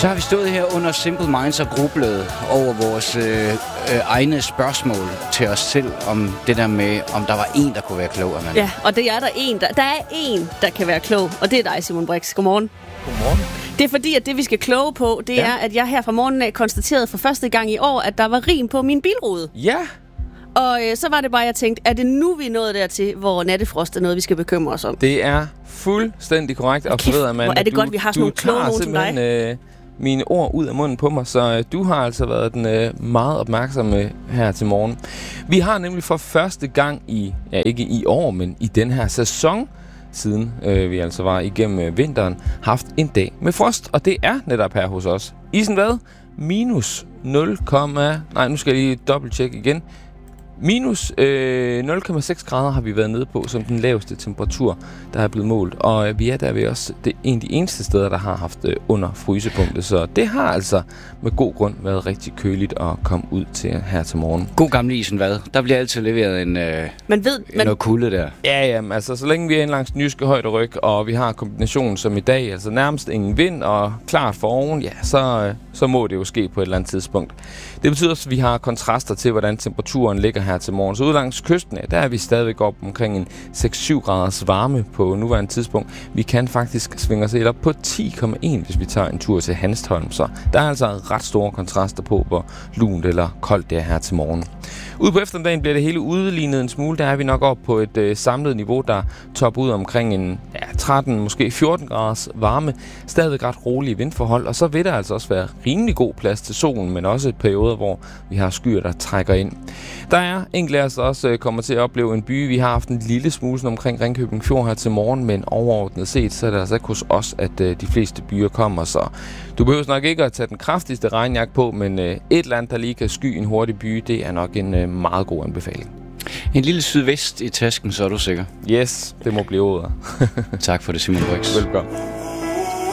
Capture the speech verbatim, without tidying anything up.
Så har vi stået her under Simple Minds og grublet over vores øh, øh, egne spørgsmål til os selv om det der med, om der var en, der kunne være klog. Amanda. Ja, og det er der en, der, der er en, der kan være klog, og det er dig, Simon Brix. Godmorgen. Godmorgen. Det er fordi, at det vi skal kloge på, det ja. er, at jeg her fra morgenen af konstaterede for første gang i år, at der var rim på min bilrude. Ja. Og øh, så var det bare, jeg tænkte, er det nu, vi er nået dertil, hvor nattefrost er noget, vi skal bekymre os om? Det er fuldstændig korrekt. Og Kæft, ved, Amanda, hvor er det du, godt, vi har sådan nogle kloge nogen som dig. Øh, mine ord ud af munden på mig, så øh, du har altså været den øh, meget opmærksomme her til morgen. Vi har nemlig for første gang i, ja ikke i år, men i den her sæson, siden øh, vi altså var igennem øh, vinteren, haft en dag med frost, og det er netop her hos os. Isen hvad? Minus nul, nej nu skal jeg lige dobbelttjekke igen. Minus øh, nul komma seks grader har vi været nede på som den laveste temperatur, der er blevet målt. Og øh, vi er derved også det, en af de eneste steder, der har haft øh, under frysepunktet. Så det har altså med god grund været rigtig køligt at komme ud til her til morgen. God gamle isen hvad? Der bliver altid leveret en, øh, man ved, man... noget kulde der. Ja, jamen, altså så længe vi er en langs den jyske højderyg, og vi har kombinationen som i dag, altså nærmest ingen vind og klart for oven, ja, så, øh, så må det jo ske på et eller andet tidspunkt. Det betyder også, at vi har kontraster til, hvordan temperaturen ligger her til morgen. Så ude langs kysten, der er vi stadigvæk op omkring en seks syv graders varme på nuværende tidspunkt. Vi kan faktisk svinge os helt op på ti komma en, hvis vi tager en tur til Hanstholm. Så der er altså ret store kontraster på, hvor lunt eller koldt det er her til morgen. Ude på eftermiddagen bliver det hele udlignet en smule. Der er vi nok op på et øh, samlet niveau, der topper ud omkring en ja, tretten, måske fjorten graders varme. Stadigvæk ret rolige vindforhold, og så vil der altså også være rimelig god plads til solen, men også et perioder, hvor vi har skyer, der trækker ind. Der er enkelte af os, der også øh, kommer til at opleve en by. Vi har haft en lille smule omkring Ringkøbing Fjord her til morgen, men overordnet set, så er det altså ikke hos os, at øh, de fleste byer kommer. Så du behøver nok ikke at tage den kraftigste regnjakke på, men øh, et eller andet, der lige kan sky en hurtig by, det er nok en øh, meget god anbefaling. En lille sydvest i tasken, så er du sikker. Yes, det må blive ordet. Tak for det, Simon Brix. Velkommen.